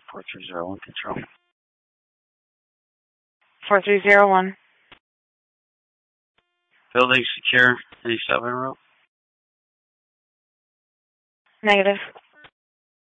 4301 control. 4301. Building secure. Any 7 row? Negative.